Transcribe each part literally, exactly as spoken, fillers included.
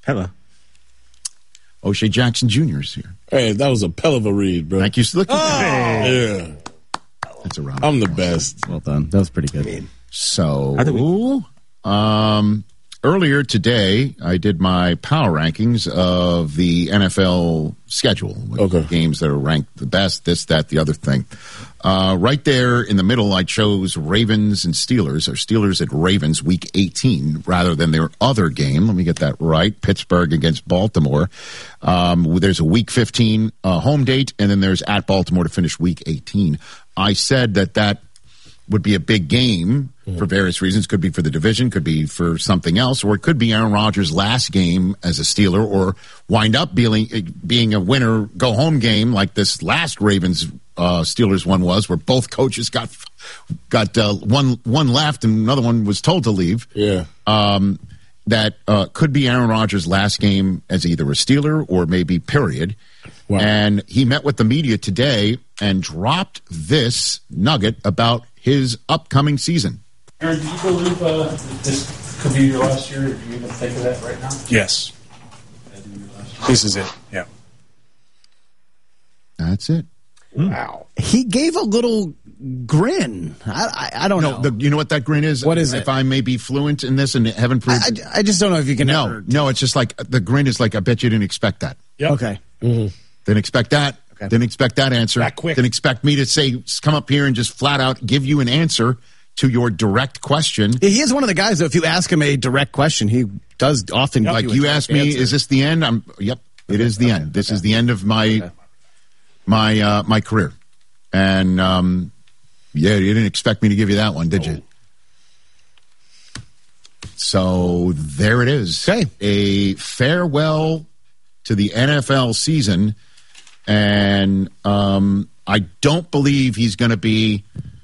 Hello. O'Shea Jackson Junior is here. Hey, that was a hell of a read, bro. Thank you. Look at oh, that. Yeah. That's a round. I'm the best. Well done. That was pretty good. So, um, earlier today, I did my power rankings of the N F L schedule. With okay. Games that are ranked the best, this, that, the other thing. Uh, right there in the middle, I chose Ravens and Steelers, or Steelers at Ravens week eighteen, rather than their other game. Let me get that right. Pittsburgh against Baltimore. Um, there's a week fifteen uh, home date, and then there's at Baltimore to finish week eighteen. I said that that would be a big game mm-hmm. for various reasons. Could be for the division, could be for something else, or it could be Aaron Rodgers' last game as a Steeler, or wind up being, being a winner go-home game like this last Ravens uh, Steelers one was, where both coaches got got uh, one one left and another one was told to leave. Yeah, um, that uh, could be Aaron Rodgers' last game as either a Steeler or maybe period. Wow. And he met with the media today and dropped this nugget about his upcoming season. Aaron, do you believe uh, that this could be your last year? Do you even think of that right now? Yes. This is it, yeah. That's it. Wow. He gave a little grin. I, I, I don't no, know. The, you know what that grin is? What is if it? If I may be fluent in this and haven't proved I, I, I just don't know if you can No, ever... no, it's just like, the grin is like, I bet you didn't expect that. Yep. Okay. Mm-hmm. Didn't expect that. Okay. Didn't expect that answer. That quick. Didn't expect me to say, come up here and just flat out give you an answer to your direct question. He is one of the guys, though, if you ask him a direct question, he does often yep. give Like you, you asked me, answer. is this the end? I'm, yep, it is the okay. end. This okay. is the end of my, okay. my, uh, my career. And, um, yeah, you didn't expect me to give you that one, did oh. you? So there it is. Okay. A farewell to the N F L season. And um, I don't believe he's going to be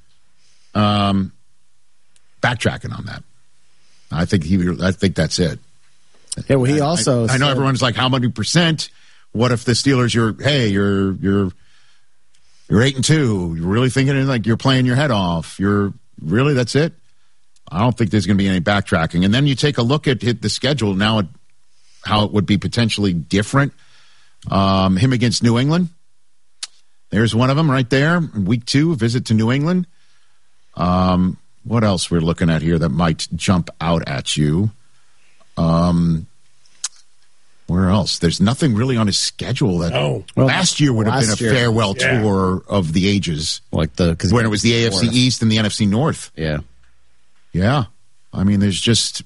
um, backtracking on that. I think he. I think that's it. Yeah. Well, he also. I, I know said, everyone's like, how many percent? What if the Steelers? You're hey, you're you're you're eight and two. You're really thinking like you're playing your head off. You're really that's it. I don't think there's going to be any backtracking. And then you take a look at the schedule now, how it would be potentially different. Um, him against New England. There's one of them right there. Week two, visit to New England. Um, what else we're looking at here that might jump out at you? Um, where else? There's nothing really on his schedule that oh. well, last year would have been a year, farewell yeah. tour of the ages. Like the cause when it was the A F C North. East and the N F C North. Yeah. Yeah. I mean, there's just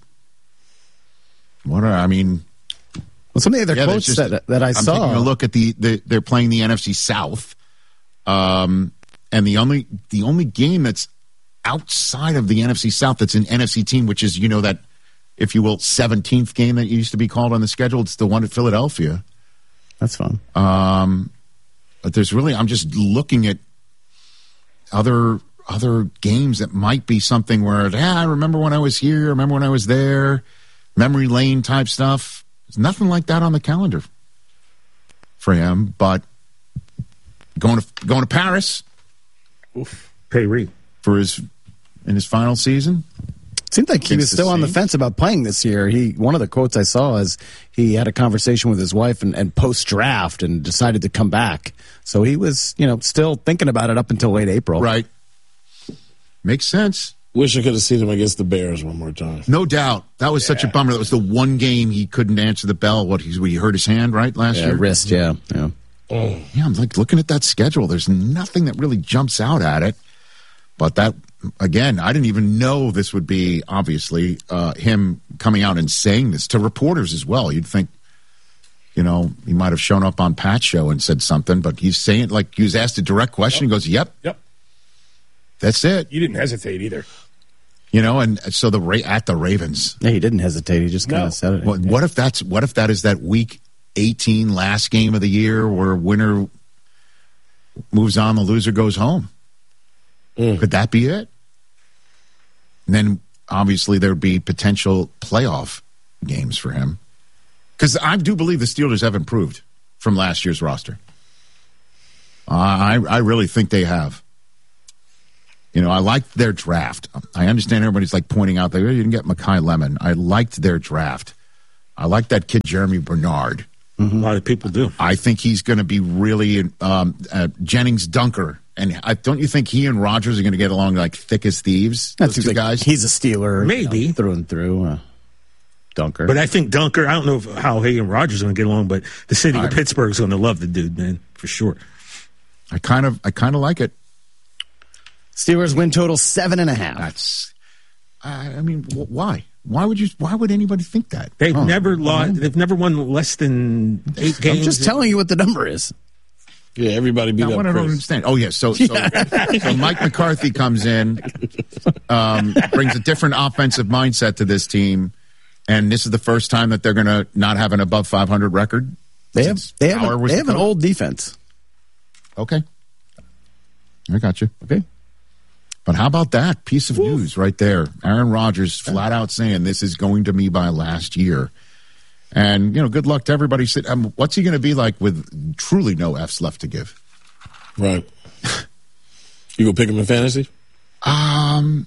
what are, I mean, Well, some of the other yeah, quotes just, that, that I I'm saw. taking a look at the, the they're playing the N F C South, um, and the only the only game that's outside of the N F C South that's an N F C team, which is you know that, if you will, seventeenth game that used to be called on the schedule. It's the one at Philadelphia. That's fun. Um, but there's really I'm just looking at other other games that might be something where yeah, I remember when I was here, I remember when I was there, memory lane type stuff. There's nothing like that on the calendar for him, but going to going to Paris, Oof. Payre for his in his final season. Seemed like he was still on the fence about playing this year. He one of the quotes I saw is he had a conversation with his wife and, and post draft and decided to come back. So he was, you know, still thinking about it up until late April. Right, makes sense. Wish I could have seen him against the Bears one more time. No doubt. That was yeah. such a bummer. That was the one game he couldn't answer the bell. What, he, he hurt his hand, right, last yeah, year? Wrist, yeah. Yeah. Oh. Yeah, I'm like looking at that schedule. There's nothing that really jumps out at it. But that, again, I didn't even know this would be, obviously, uh, him coming out and saying this to reporters as well. You'd think, you know, he might have shown up on Pat's show and said something, but he's saying, like, he was asked a direct question. Yep. He goes, yep. Yep. That's it. You didn't hesitate either. You know, and so the at the Ravens. Yeah, he didn't hesitate. He just kind no. of said it. What, yeah. what if that's what if that is that week eighteen last game of the year where winner moves on, the loser goes home? Mm. Could that be it? And then obviously there'd be potential playoff games for him, because I do believe the Steelers have improved from last year's roster. Uh, I I really think they have. You know, I liked their draft. I understand everybody's like pointing out that oh, you didn't get Mekhi Lemon. I liked their draft. I like that kid, Jeremy Bernard. Mm-hmm. A lot of people do. I think he's going to be really um, uh, Jennings Dunker. And I, don't you think he and Rodgers are going to get along like thick as thieves? That's those two like, guys. He's a Steeler, maybe you know, through and through. Uh, Dunker, but I think Dunker. I don't know if, how he and Rodgers are going to get along, but the city I, of Pittsburgh is going to love the dude, man, for sure. I kind of, I kind of like it. Steelers win total seven and a half. That's, I mean, why? Why would you? Why would anybody think that? They've oh, never lost. They've never won less than eight games. I'm just telling you what the number is. Yeah, everybody beat now, up what I don't understand. Oh, yeah. So, so, so Mike McCarthy comes in, um, brings a different offensive mindset to this team, and this is the first time that they're going to not have an above five hundred record. They have they have, a, they have an old defense. Okay, I got you. Okay, but how about that piece of Woo. news right there? Aaron Rodgers flat out saying this is going to be my last year. And, you know, good luck to everybody. Um, what's he going to be like with truly no F's left to give? Right. You go pick him in fantasy? Um,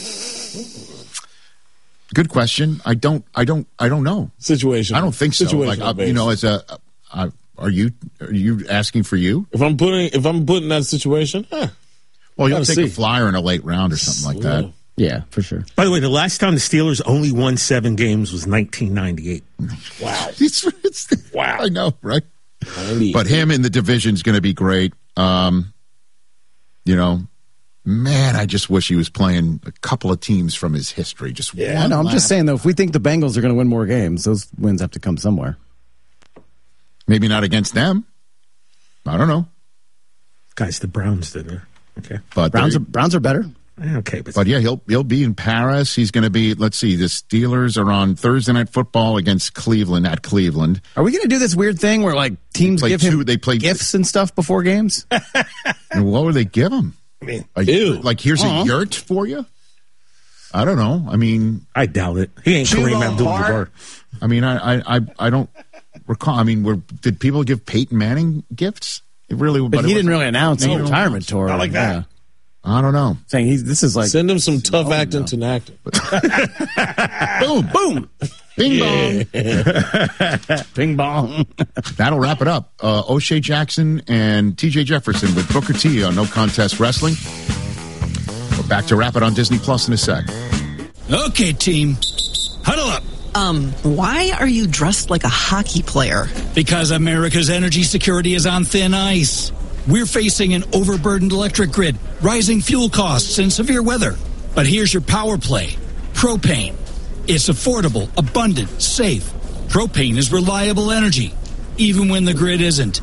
good question. I don't, I don't, I don't know. Situation. I don't think so. Like, uh, you know, as a, uh, are you, are you asking for you? If I'm putting, if I'm putting that situation, eh, well, you'll take see. a flyer in a late round or something like that. Yeah, for sure. By the way, the last time the Steelers only won seven games was nineteen ninety-eight. Wow. it's, it's, wow. I know, right? But him in the division is going to be great. Um, you know, man, I just wish he was playing a couple of teams from his history. Just yeah, no, I'm lap. just saying, though, if we think the Bengals are going to win more games, those wins have to come somewhere. Maybe not against them. I don't know. Guys, the Browns did it. Okay. But Browns are, Browns are better. Okay, but, but yeah, he'll he'll be in Paris. He's going to be. Let's see, the Steelers are on Thursday Night Football against Cleveland at Cleveland. Are we going to do this weird thing where like teams give two, him they play gifts and stuff before games? And what would they give him? I mean, a, like here's uh-huh. a yurt for you. I don't know. I mean, I doubt it. He ain't Kareem Abdul-Jabbar. I mean, I I I don't recall. I mean, were did people give Peyton Manning gifts? It really, but, but he didn't really announce a retirement tour. Not like that. Yeah. I don't know. Saying he's this is like send him some tough acting to acting. Boom, boom, bing yeah. bong, bing bong. That'll wrap it up. Uh, O'Shea Jackson and T J Jefferson with Booker T on No Contest Wrestling. We're back to wrap it on Disney Plus in a sec. Okay, team, huddle up. Um, why are you dressed like a hockey player? Because America's energy security is on thin ice. We're facing an overburdened electric grid, rising fuel costs, and severe weather. But here's your power play. Propane. It's affordable, abundant, safe. Propane is reliable energy, even when the grid isn't.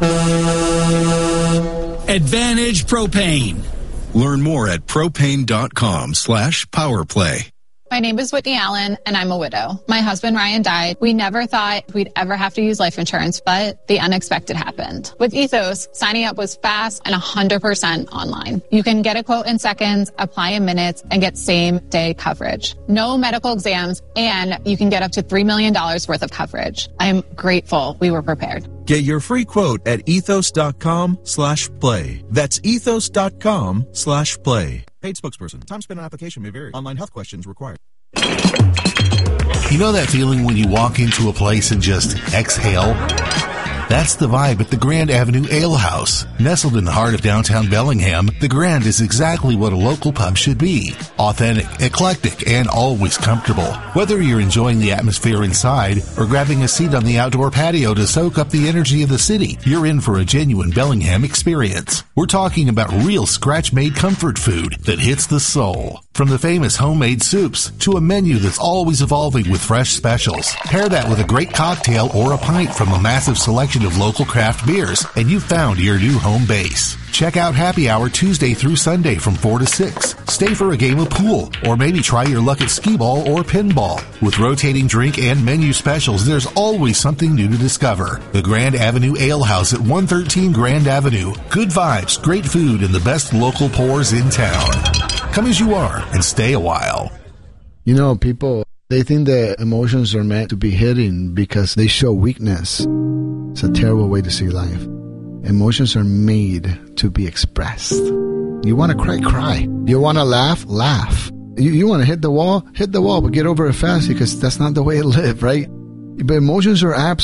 Advantage Propane. Learn more at propane.com slash powerplay. My name is Whitney Allen, and I'm a widow. My husband, Ryan, died. We never thought we'd ever have to use life insurance, but the unexpected happened. With Ethos, signing up was fast and one hundred percent online. You can get a quote in seconds, apply in minutes, and get same-day coverage. No medical exams, and you can get up to three million dollars worth of coverage. I'm grateful we were prepared. Get your free quote at ethos.com slash play. That's ethos.com slash play. Paid spokesperson. Time spent on application may vary. Online health questions required. You know that feeling when you walk into a place and just exhale? That's the vibe at the Grand Avenue Ale House. Nestled in the heart of downtown Bellingham, the Grand is exactly what a local pub should be. Authentic, eclectic, and always comfortable. Whether you're enjoying the atmosphere inside or grabbing a seat on the outdoor patio to soak up the energy of the city, you're in for a genuine Bellingham experience. We're talking about real scratch-made comfort food that hits the soul. From the famous homemade soups to a menu that's always evolving with fresh specials. Pair that with a great cocktail or a pint from a massive selection of local craft beers, and you've found your new home base. Check out Happy Hour Tuesday through Sunday from four to six. Stay for a game of pool, or maybe try your luck at skee ball or pinball. With rotating drink and menu specials, there's always something new to discover. The Grand Avenue Ale House at one thirteen Grand Avenue. Good vibes, great food, and the best local pours in town. Come as you are and stay a while. You know, people, they think that emotions are meant to be hidden because they show weakness. It's a terrible way to see life. Emotions are made to be expressed. You want to cry, cry. You want to laugh, laugh. You, you want to hit the wall, hit the wall, but get over it fast because that's not the way to live, right? But emotions are apps